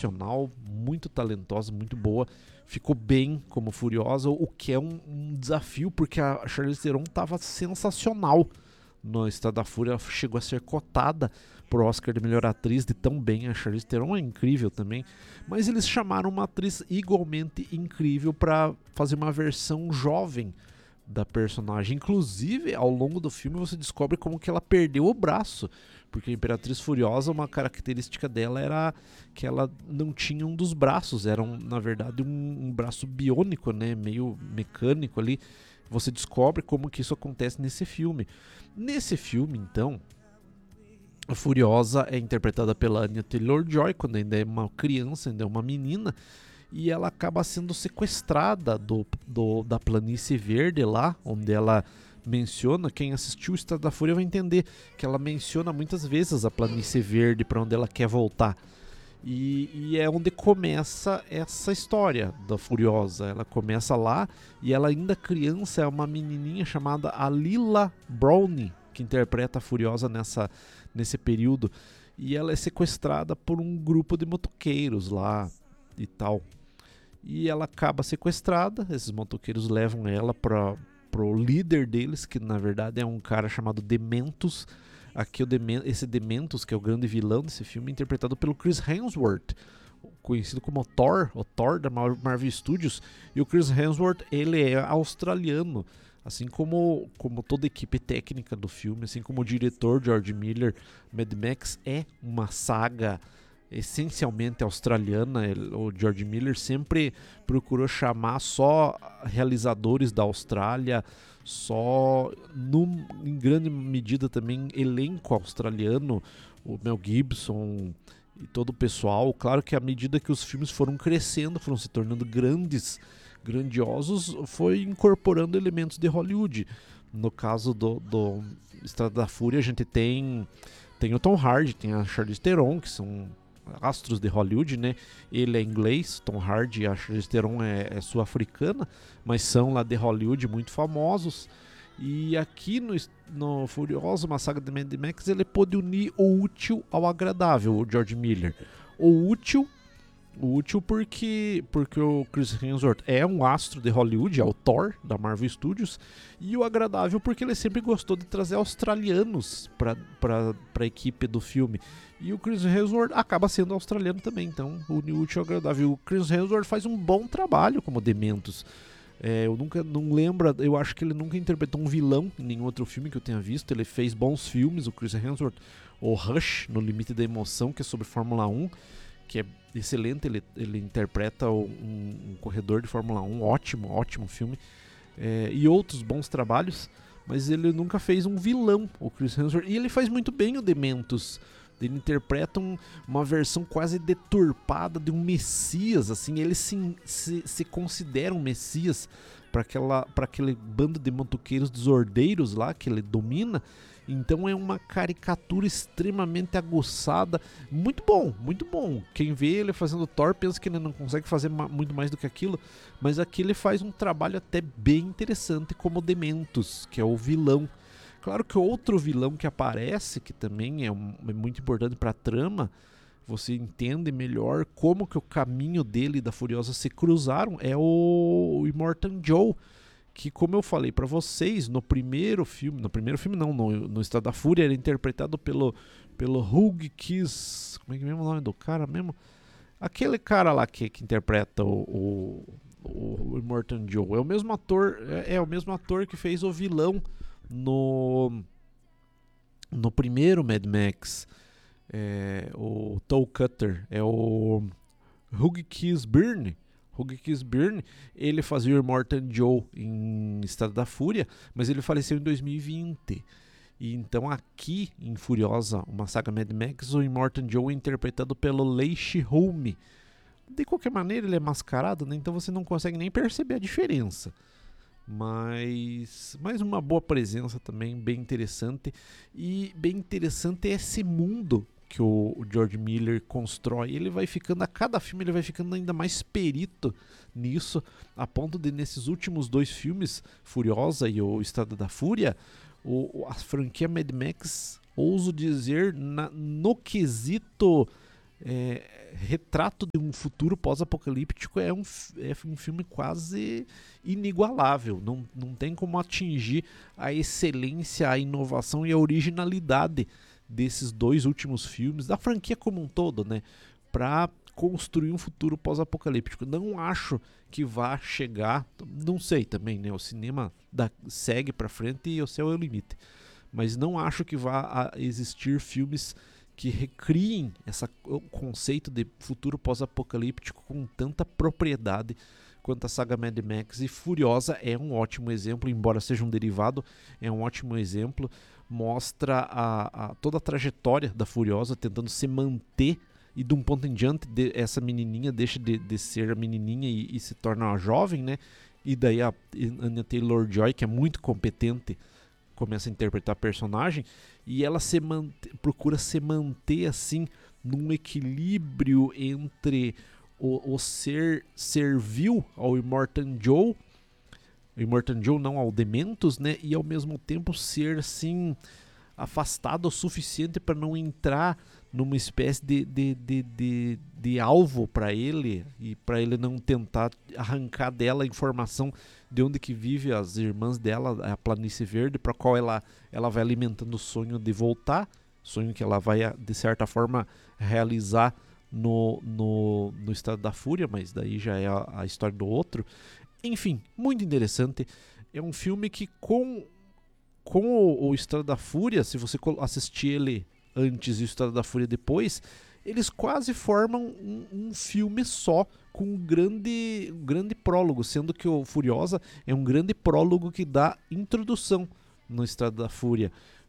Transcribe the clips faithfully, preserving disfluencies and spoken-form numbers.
sensacional, muito talentosa, muito boa. Ficou bem como Furiosa, o que é um, um desafio, porque a Charlize Theron estava sensacional no Estado da Fúria. Ela chegou a ser cotada por Oscar de melhor atriz, de tão bem. A Charlize Theron é incrível também, mas eles chamaram uma atriz igualmente incrível para fazer uma versão jovem da personagem. Inclusive, ao longo do filme você descobre como que ela perdeu o braço, porque a Imperatriz Furiosa, uma característica dela era que ela não tinha um dos braços, era um, na verdade um, um braço biônico, né, meio mecânico ali. Você descobre como que isso acontece nesse filme. Nesse filme, então, a Furiosa é interpretada pela Anya Taylor-Joy, quando ainda é uma criança, ainda é uma menina, e ela acaba sendo sequestrada do, do, da planície verde lá, onde ela menciona. Quem assistiu o Estado da Fúria vai entender que ela menciona muitas vezes a planície verde para onde ela quer voltar. E, e é onde começa essa história da Furiosa. Ela começa lá e ela ainda criança é uma menininha chamada Alila Brownie, que interpreta a Furiosa nessa, nesse período. E ela é sequestrada por um grupo de motoqueiros lá e tal. E ela acaba sequestrada, esses motoqueiros levam ela para o líder deles, que na verdade é um cara chamado Dementus. Aqui o Demen- esse Dementus, que é o grande vilão desse filme, interpretado pelo Chris Hemsworth, conhecido como Thor, o Thor da Marvel Studios. E o Chris Hemsworth, ele é australiano, assim como, como toda a equipe técnica do filme, assim como o diretor George Miller. Mad Max é uma saga essencialmente australiana. O George Miller sempre procurou chamar só realizadores da Austrália, só num, em grande medida também elenco australiano, o Mel Gibson e todo o pessoal. Claro que à medida que os filmes foram crescendo, foram se tornando grandes, grandiosos, foi incorporando elementos de Hollywood. No caso do, do Estrada da Fúria, a gente tem, tem o Tom Hardy, tem a Charlize Theron, que são astros de Hollywood, né? Ele é inglês, Tom Hardy, a Charlize Theron é, é sul-africana, mas são lá de Hollywood muito famosos. E aqui no, no Furiosa, uma saga de Mad Max, ele pôde unir o útil ao agradável, o George Miller. O útil, o útil porque, porque o Chris Hemsworth é um astro de Hollywood, é o Thor da Marvel Studios, e o agradável porque ele sempre gostou de trazer australianos para a equipe do filme. E o Chris Hemsworth acaba sendo australiano também, então o útil ao agradável. O Chris Hemsworth faz um bom trabalho como Dementus. É, eu nunca, não lembro, eu acho que ele nunca interpretou um vilão em nenhum outro filme que eu tenha visto. Ele fez bons filmes, o Chris Hemsworth, o Rush, No Limite da Emoção, que é sobre Fórmula um, que é excelente. Ele, ele interpreta um, um corredor de Fórmula um, ótimo, ótimo filme, é, e outros bons trabalhos, mas ele nunca fez um vilão, o Chris Hemsworth, e ele faz muito bem o Dementus. Ele interpreta um, uma versão quase deturpada de um messias, assim. Ele se, se, se considera um messias para aquele bando de motoqueiros desordeiros lá que ele domina. Então é uma caricatura extremamente aguçada, muito bom, muito bom. Quem vê ele fazendo Thor pensa que ele não consegue fazer ma- muito mais do que aquilo, mas aqui ele faz um trabalho até bem interessante como Dementus, que é o vilão. Claro que outro vilão que aparece, que também é, um, é muito importante para a trama, você entende melhor como que o caminho dele e da Furiosa se cruzaram, é o, o Immortan Joe, que, como eu falei para vocês, no primeiro filme, no primeiro filme não, no, no Estado da Fúria, ele é interpretado pelo, pelo Hugh Kiss, como é que é o nome do cara mesmo? Aquele cara lá que, que interpreta o, o, o Immortan Joe, é o mesmo ator, é, é o mesmo ator que fez o vilão no, no primeiro Mad Max, é, o Toe Cutter, é o Hugh Keays-Byrne. Hugh Keays-Byrne, ele fazia o Immortan Joe em Estado da Fúria, mas ele faleceu em dois mil e vinte. E então aqui em Furiosa, uma saga Mad Max, o Immortan Joe é interpretado pelo Leish Hulme. De qualquer maneira ele é mascarado, né? Então você não consegue nem perceber a diferença. Mas, mas uma boa presença também, bem interessante. E bem interessante é esse mundo que o, o George Miller constrói. Ele vai ficando, a cada filme ele vai ficando ainda mais perito nisso, a ponto de nesses últimos dois filmes, Furiosa e o Estado da Fúria, o, a franquia Mad Max, ouso dizer, na, no quesito é, retrato de um futuro pós-apocalíptico é um, é um filme quase inigualável. Não, não tem como atingir a excelência, a inovação e a originalidade desses dois últimos filmes, da franquia como um todo, né? Para construir um futuro pós-apocalíptico. Não acho que vá chegar, não sei também, né? O cinema da, segue para frente e o céu é o limite. Mas não acho que vá existir filmes que recriem essa, o conceito de futuro pós-apocalíptico com tanta propriedade quanto a saga Mad Max. E Furiosa é um ótimo exemplo, embora seja um derivado, é um ótimo exemplo. Mostra a, a, toda a trajetória da Furiosa tentando se manter, e de um ponto em diante de, essa menininha deixa de, de ser a menininha e, e se torna uma jovem, né? E daí a Anya Taylor-Joy, que é muito competente, começa a interpretar a personagem, e ela se mante, procura se manter assim num equilíbrio entre o, o ser servil ao Immortan Joe, o Immortan Joe não ao Dementos, né? E ao mesmo tempo ser assim afastado o suficiente para não entrar numa espécie de, de, de, de, de alvo para ele, e para ele não tentar arrancar dela a informação de onde que vive as irmãs dela, a Planície Verde, para qual ela, ela vai alimentando o sonho de voltar, sonho que ela vai, de certa forma, realizar no, no, no Estado da Fúria, mas daí já é a, a história do outro. Enfim, muito interessante. É um filme que com, com o, o Estado da Fúria, se você assistir ele antes e o Estado da Fúria depois, eles quase formam um, um filme só, com um grande, um grande prólogo, sendo que o Furiosa é um grande prólogo que dá introdução no Estado da Fúria,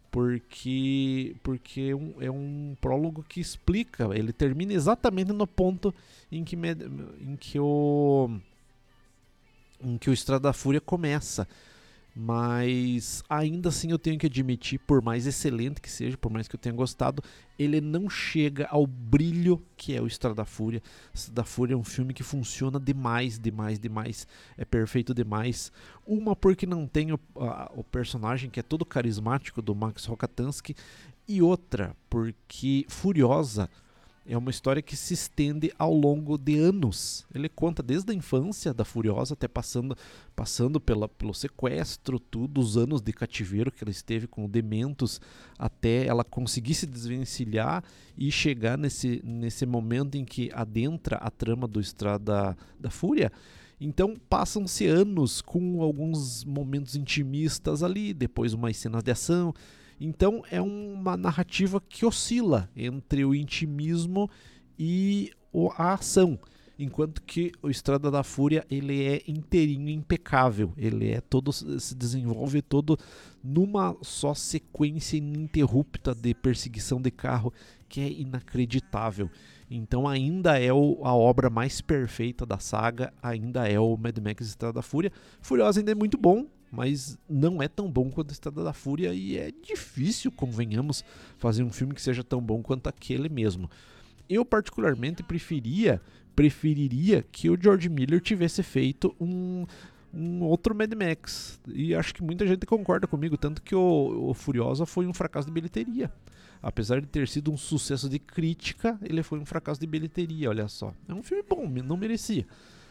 porque, porque é, um, é um prólogo que explica, ele termina exatamente no ponto em que, em que o em que o Estrada da Fúria começa. Mas ainda assim eu tenho que admitir, por mais excelente que seja, por mais que eu tenha gostado, ele não chega ao brilho que é o Estrada da Fúria. Estrada da Fúria é um filme que funciona demais, demais, demais, é perfeito demais. Uma porque não tem o, a, o personagem que é todo carismático do Max Rokatansky, e outra porque Furiosa é uma história que se estende ao longo de anos. Ele conta desde a infância da Furiosa, até passando, passando pela, pelo sequestro, tudo, os anos de cativeiro que ela esteve com o Dementos, até ela conseguir se desvencilhar e chegar nesse, nesse momento em que adentra a trama do Estrada da Fúria. Então passam-se anos com alguns momentos intimistas ali, depois umas cenas de ação. Então é uma narrativa que oscila entre o intimismo e a ação, enquanto que o Estrada da Fúria ele é inteirinho, impecável, ele é todo, se desenvolve todo numa só sequência ininterrupta de perseguição de carro que é inacreditável. Então ainda é o, a obra mais perfeita da saga, ainda é o Mad Max Estrada da Fúria. Furiosa ainda é muito bom, mas não é tão bom quanto a Estrada da Fúria, e é difícil, convenhamos, fazer um filme que seja tão bom quanto aquele mesmo. Eu particularmente preferia, preferiria que o George Miller tivesse feito um, um outro Mad Max, e acho que muita gente concorda comigo, tanto que o, o Furiosa foi um fracasso de bilheteria. Apesar de ter sido um sucesso de crítica, ele foi um fracasso de bilheteria, olha só. É um filme bom, não merecia,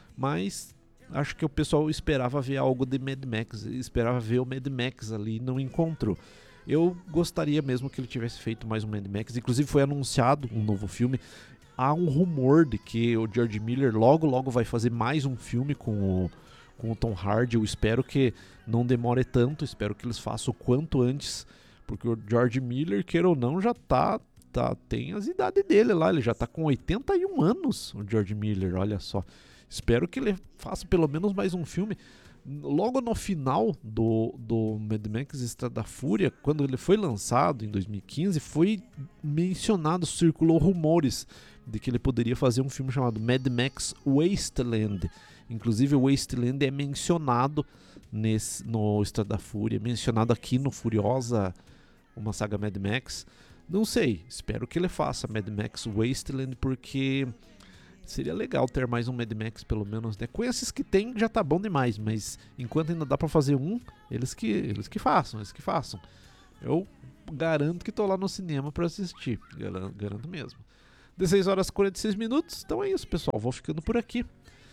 mas acho que o pessoal esperava ver algo de Mad Max, esperava ver o Mad Max ali e não encontrou. Eu gostaria mesmo que ele tivesse feito mais um Mad Max, inclusive foi anunciado um novo filme. Há um rumor de que o George Miller logo logo vai fazer mais um filme com o, com o Tom Hardy. Eu espero que não demore tanto, espero que eles façam o quanto antes, porque o George Miller, queira ou não, já tá, tá tem as idades dele lá, ele já tá com oitenta e um anos, o George Miller, olha só. Espero que ele faça pelo menos mais um filme. Logo no final do, do Mad Max Estrada da Fúria, quando ele foi lançado em dois mil e quinze, foi mencionado, circulou rumores de que ele poderia fazer um filme chamado Mad Max Wasteland. Inclusive o Wasteland é mencionado nesse, no Estrada da Fúria, mencionado aqui no Furiosa, uma saga Mad Max. Não sei, espero que ele faça Mad Max Wasteland, porque seria legal ter mais um Mad Max, pelo menos, né? Com esses que tem já tá bom demais, mas enquanto ainda dá pra fazer um, eles que, eles que façam, eles que façam. Eu garanto que tô lá no cinema pra assistir, garanto, garanto mesmo. dezesseis horas e quarenta e seis minutos. Então é isso, pessoal. Vou ficando por aqui.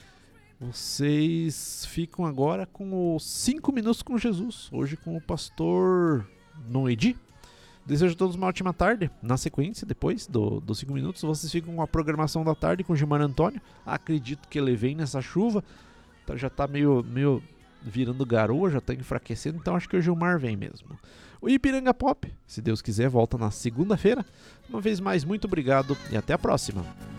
Vocês ficam agora com os cinco minutos com Jesus. Hoje com o pastor Noedi. Desejo a todos uma ótima tarde. Na sequência, depois do, dos cinco minutos, vocês ficam com a programação da tarde com o Gilmar Antônio. Acredito que ele vem nessa chuva. Então já tá meio, meio virando garoa, já tá enfraquecendo. Então acho que o Gilmar vem mesmo. O Ipiranga Pop, se Deus quiser, volta na segunda-feira. Uma vez mais, muito obrigado e até a próxima.